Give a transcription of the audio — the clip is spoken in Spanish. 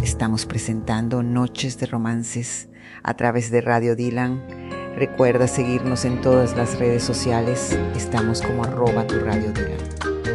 estamos presentando Noches de Romances a través de Radio Dylan. Recuerda seguirnos en todas las redes sociales. Estamos como @tu Radio Dylan.